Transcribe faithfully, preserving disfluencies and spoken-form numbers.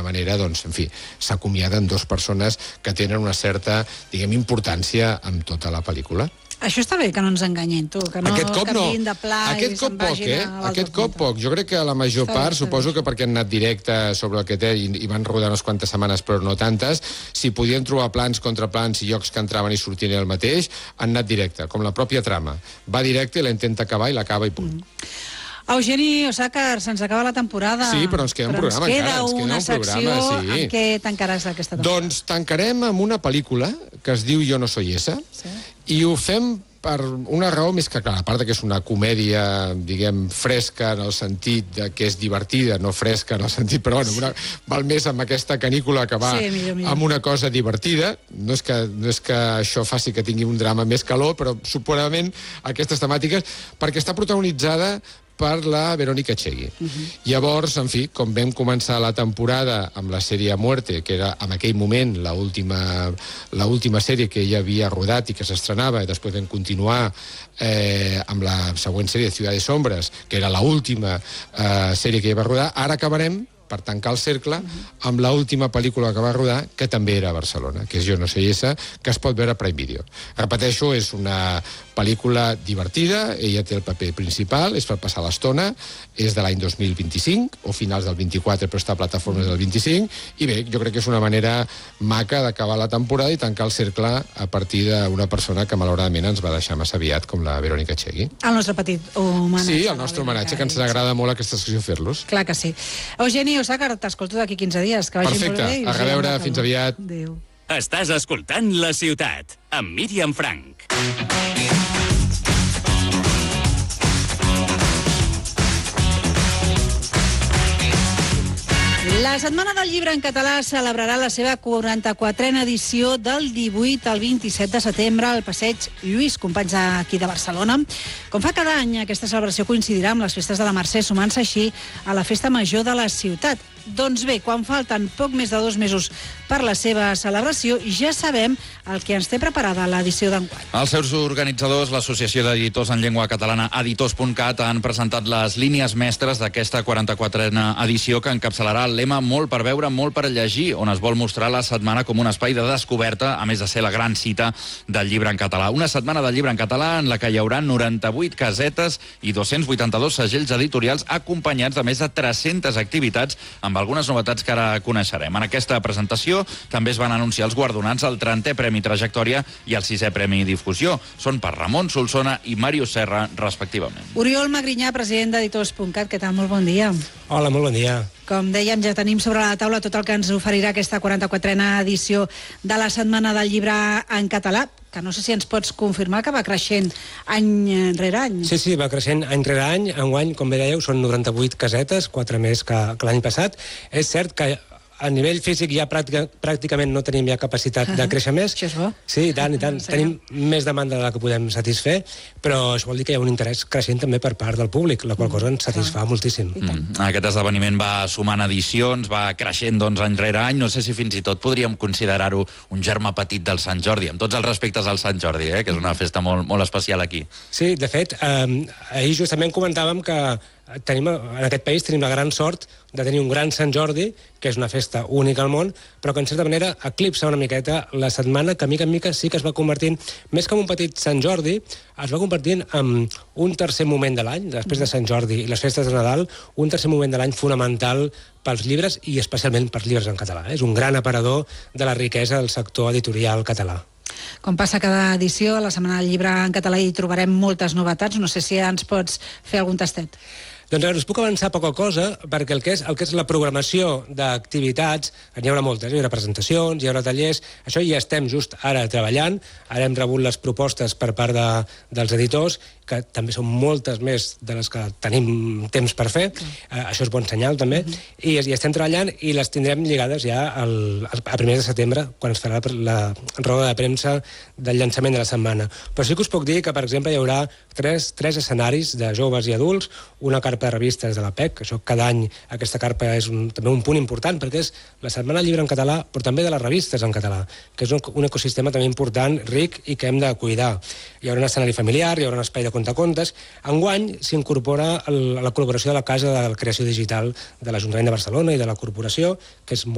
manera, doncs, en fi, s'acomiaden dos persones que tenen una certa, diguem, importància en tota la pel·lícula. Això està bé, que no ens enganyin, tu, que no canviïn de pla i se'n vagin a l'altre. Aquest cop poc. Jo crec que la major part, suposo que perquè han anat directe sobre el que té i van rodar unes quantes setmanes, però no tantes, si podien trobar plans, contraplans i llocs que entraven i sortien el mateix, han anat directe, com la pròpia trama. Va directe i la intenta acabar i l'acaba i punt. Eugeni Osàcar, se'ns acaba la temporada. Sí, però ens queda un programa encara. Ens queda una secció. Amb què tancaràs aquesta temporada? Doncs tancarem amb una pel·lícula que es diu Jo no soy esa, i ho fem per una raó més que clara, a part que és una comèdia, diguem, fresca en el sentit de que és divertida, no fresca en el sentit, però bueno, una, val més amb aquesta canícula que va sí, millor, millor. amb una cosa divertida. No és, que, no és que això faci que tingui un drama més calor, però suposadament aquestes temàtiques, perquè està protagonitzada per la Verónica Echegui. Uh-huh. Llavors, en fi, com vam començar la temporada amb la sèrie Muerte, que era en aquell moment l'última sèrie que ella havia rodat i que s'estrenava, i després vam continuar eh, amb la següent sèrie, Ciudad de Sombras, que era l'última eh, sèrie que ella va rodar, ara acabarem per tancar el cercle, amb l'última pel·lícula que va rodar, que també era a Barcelona, que és Jo no soy esa, que es pot veure a Prime Video. Repeteixo, és una pel·lícula divertida, ella té el paper principal, és per passar l'estona, és de l'any dos mil vint-i-cinc, o finals del vint-i-quatre, però està a plataformes del vint-i-cinc, i bé, jo crec que és una manera maca d'acabar la temporada i tancar el cercle a partir d'una persona que malauradament ens va deixar massa aviat, com la Verónica Echegui. El nostre petit homenatge. Sí, el nostre homenatge, que ens agrada molt aquesta secció fer-los. Clar que sí. Eugeni Osàcar, t'escolto d'aquí quinze dies. Que vagi perfecte, molt bé. A reveure, fins aviat. Adéu. Estàs escoltant La Ciutat, amb Míriam Frank. La Setmana del Llibre en Català celebrarà la seva quaranta-quatrena edició del divuit al vint-i-set de setembre al passeig Lluís Companys d'aquí de Barcelona. Com fa cada any, aquesta celebració coincidirà amb les festes de la Mercè, sumant-se així a la festa major de la ciutat. Doncs bé, quan falten poc més de dos mesos per la seva celebració, ja sabem el que ens té preparada l'edició d'enguany. Els seus organitzadors, l'Associació d'Editors en Llengua Catalana, editors punt cat, han presentat les línies mestres d'aquesta quaranta-quatrena edició, que encapçalarà el lema Molt per veure, molt per llegir, on es vol mostrar la setmana com un espai de descoberta, a més de ser la gran cita del llibre en català. Una setmana del llibre en català en la que hi haurà noranta-vuit casetes i dos-cents vuitanta-dos segells editorials, acompanyats de més de tres-centes activitats, amb algunes novetats que ara coneixerem. En aquesta presentació també es van anunciar els guardonats al trentè Premi Trajectòria i el sisè Premi Difusió. Són per Ramon Solsona i Màrius Serra, respectivament. Oriol Magrinyà, president d'Editors punt cat, què tal? Molt bon dia. Hola, molt bon dia. Com dèiem, ja tenim sobre la taula tot el que ens oferirà aquesta quaranta-quatrena edició de la Setmana del Llibre en Català, que no sé si ens pots confirmar que va creixent any rere any. Sí, sí, va creixent any rere any. Enguany, com bé dèieu, són noranta-vuit casetes, quatre més que, que l'any passat. És cert que a nivell físic ja pràctica, pràcticament no tenim ja capacitat uh-huh. de créixer més. Això és bo. Sí, i tant, i tant. Sí. Tenim més demanda de la que podem satisfer, però això vol dir que hi ha un interès creixent també per part del públic, la qual cosa ens satisfà uh-huh. moltíssim. Mm. Aquest esdeveniment va sumant edicions, va creixent doncs, any rere any. No sé si fins i tot podríem considerar-ho un germà petit del Sant Jordi, amb tots els respectes al Sant Jordi, eh? Que és una festa molt, molt especial aquí. Sí, de fet, eh, ahir justament comentàvem que tenim, en aquest país tenim la gran sort de tenir un gran Sant Jordi, que és una festa única al món, però que en certa manera eclipsa una miqueta la setmana, que mica en mica sí que es va convertint, més que en un petit Sant Jordi, es va convertint en un tercer moment de l'any, després de Sant Jordi i les festes de Nadal, un tercer moment de l'any fonamental pels llibres i especialment pels llibres en català. És un gran aparador de la riquesa del sector editorial català. Com passa cada edició, a la Setmana del Llibre en Català hi trobarem moltes novetats. No sé si ens pots fer algun tastet. Doncs ara us puc avançar poca cosa, perquè el que és, el que és la programació d'activitats, n'hi haurà moltes, hi haurà presentacions, hi haurà tallers, això ja estem just ara treballant, ara hem rebut les propostes per part de, dels editors, que també són moltes més de les que tenim temps per fer, okay. eh, això és bon senyal també, uh-huh. i, i estem treballant i les tindrem lligades ja al, a primers de setembre, quan es farà la roda de premsa del llançament de la setmana. Però sí que us puc dir que, per exemple, hi haurà tres, tres escenaris de joves i adults, una carpa de revistes de la P E C, això cada any aquesta carpa és un, també un punt important, perquè és la Setmana del Llibre en català, però també de les revistes en català, que és un, un ecosistema també important, ric i que hem de cuidar. Hi haurà un escenari familiar, hi haurà un espai de contacontes. Enguany s'incorpora el, la col·laboració de la Casa de la Creació Digital de l'Ajuntament de Barcelona i de la Corporació, que és molt